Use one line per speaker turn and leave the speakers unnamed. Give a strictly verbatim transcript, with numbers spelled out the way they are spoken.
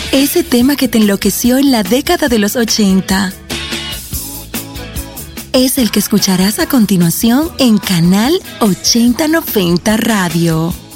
Ese tema que te enloqueció en la década de los ochenta. Es el que escucharás a continuación en Canal ochenta noventa Radio.